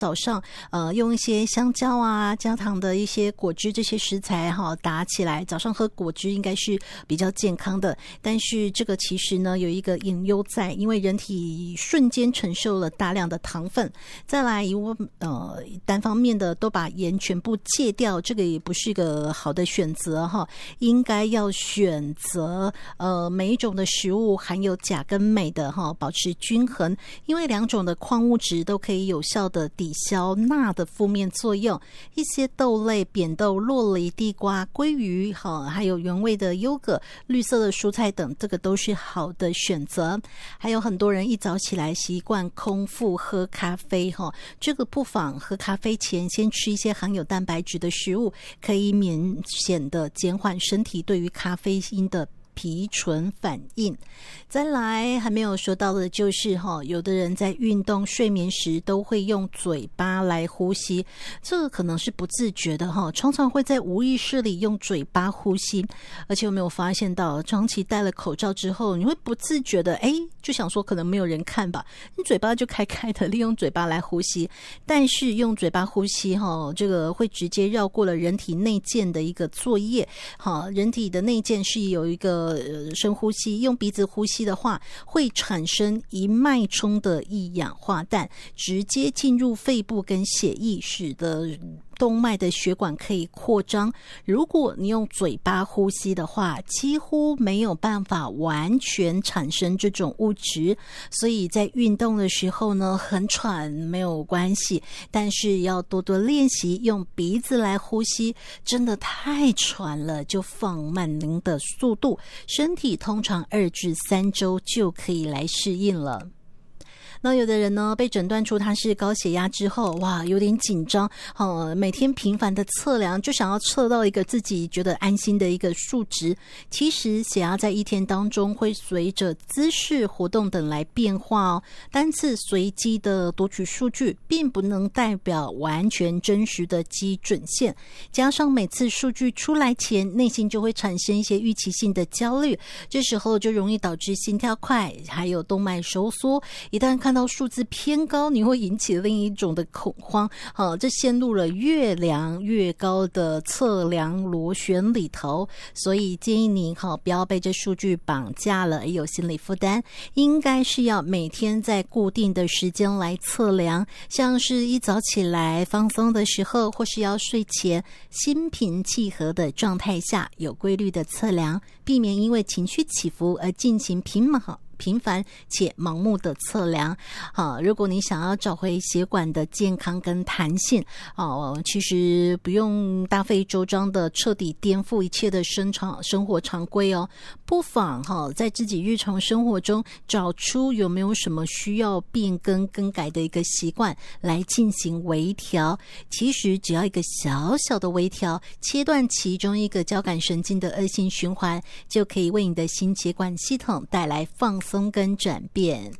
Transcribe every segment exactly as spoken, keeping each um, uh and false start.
早上呃用一些香蕉啊、加糖的一些果汁这些食材哈打起来，早上喝果汁应该是比较健康的。但是这个其实呢有一个隐忧在，因为人体瞬间承受了大量的糖分，再来以我呃单方面的都把盐全部戒掉，这个也不是一个好的选择哈。应该要选择呃每一种的食物含有钾跟镁的哈，保持均衡，因为两种的矿物质都可以有效的抵消钠的负面作用。一些豆类、扁豆、酪梨、地瓜、鲑鱼哈，还有原味的优格、绿色的蔬菜等，这个都是好的选择。还有很多人一早起来习惯空腹喝咖啡哈，这个不妨喝咖啡前先吃一些含有蛋白质的食物，可以明显的减缓身体对于咖啡因的皮醇反应。再来还没有说到的就是哈，有的人在运动睡眠时都会用嘴巴来呼吸，这个可能是不自觉的哈，常常会在无意识里用嘴巴呼吸。而且有没有发现到长期戴了口罩之后，你会不自觉的哎，就想说可能没有人看吧，你嘴巴就开开的利用嘴巴来呼吸。但是用嘴巴呼吸哈，这个会直接绕过了人体内建的一个作业哈，人体的内建是有一个呃深呼吸，用鼻子呼吸的话会产生一脉冲的一氧化氮，直接进入肺部跟血液，使得动脉的血管可以扩张。如果你用嘴巴呼吸的话，几乎没有办法完全产生这种物质，所以在运动的时候呢，很喘没有关系，但是要多多练习用鼻子来呼吸。真的太喘了，就放慢您的速度，身体通常二至三周就可以来适应了。那有的人呢，被诊断出他是高血压之后，哇，有点紧张，哦，每天频繁的测量，就想要测到一个自己觉得安心的一个数值。其实血压在一天当中会随着姿势、活动等来变化哦，单次随机的读取数据，并不能代表完全真实的基准线。加上每次数据出来前，内心就会产生一些预期性的焦虑，这时候就容易导致心跳快，还有动脉收缩。一旦看看到数字偏高，你会引起另一种的恐慌，好，这陷入了越量越高的测量螺旋里头。所以建议您好不要被这数据绑架了，也有心理负担，应该是要每天在固定的时间来测量，像是一早起来放松的时候，或是要睡前心平气和的状态下有规律的测量，避免因为情绪起伏而进行频繁频繁且盲目的测量。好，如果你想要找回血管的健康跟弹性，哦，其实不用大费周章的彻底颠覆一切的生常生活常规哦，不妨哈、哦、在自己日常生活中找出有没有什么需要变更更改的一个习惯来进行微调。其实只要一个小小的微调，切断其中一个交感神经的恶性循环，就可以为你的心血管系统带来放松跟转变。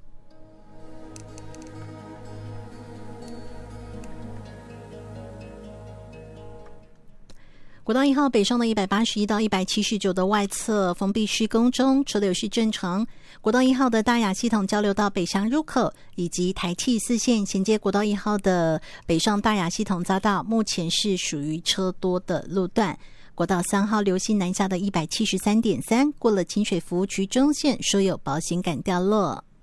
国道一号北上的一百八十一到一百七十九的外侧封闭施工中，车流是正常。国道一号的大雅系统交流道北向入口以及台气四线衔接国道一号的北上大雅系统匝道，目前是属于车多的路段。国道三号流星南下的 一百七十三点三 过了清水服务区中线，说有保险杆掉落。